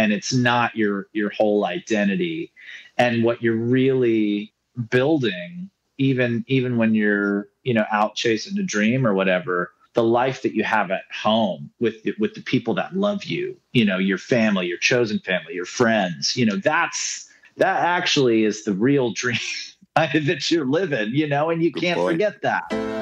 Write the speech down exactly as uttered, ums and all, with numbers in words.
and it's not your your whole identity. And what you're really building, even even when you're, you know, out chasing a dream or whatever, the life that you have at home with the, with the people that love you, you know, your family, your chosen family, your friends, you know, that's that actually is the real dream that you're living, you know, and you Good can't point. forget that.